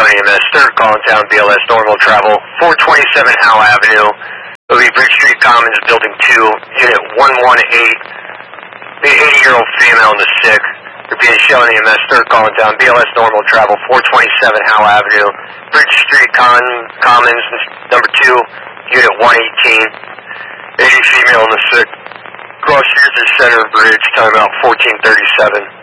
showing EMS, third calling down BLS normal travel, 427 Howe Avenue, it'll be Bridge Street Commons, Building 2, Unit 118, the 80-year-old female in the sick. You're being shown EMS, third calling down BLS normal travel, 427 Howe Avenue, Bridge Street Commons, number 2, Unit 118, 80 female in the sick. Cross User Center Bridge, time out 1437.